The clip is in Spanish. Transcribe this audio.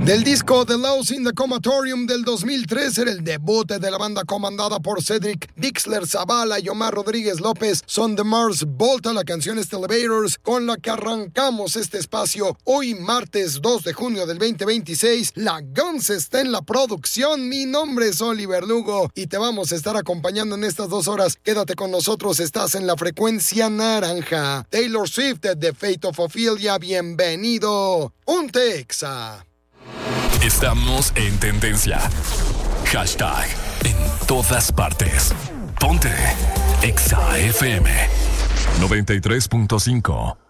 Del disco The Lows in the Comatorium del 2003 era el debut de la banda comandada por Cedric Dixler Zavala y Omar Rodríguez López. Son The Mars Volta, la canción es Elevators, con la que arrancamos este espacio hoy martes 2 de junio del 2026. La Guns está en la producción. Mi nombre es Oliver Lugo y te vamos a estar acompañando en estas 2 horas. Quédate con nosotros, estás en la frecuencia naranja. Taylor Swift de The Fate of Ophelia, bienvenido. Ponte Exa. Estamos en tendencia. Hashtag en todas partes. Ponte Exa FM 93.5.